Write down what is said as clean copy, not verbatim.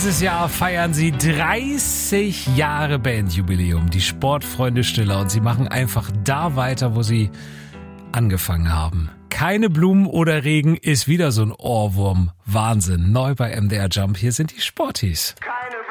Dieses Jahr feiern sie 30 Jahre Bandjubiläum, die Sportfreunde Stiller. Und sie machen einfach da weiter, wo sie angefangen haben. Keine Blumen oder Regen ist wieder so ein Ohrwurm. Wahnsinn. Neu bei MDR Jump. Hier sind die Sporties. Keine